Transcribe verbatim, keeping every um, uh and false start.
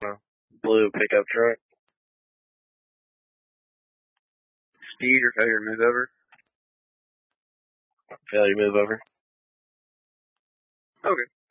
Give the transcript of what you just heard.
No. Blue pickup truck. Speed or failure to move over? Failure to move over. Okay.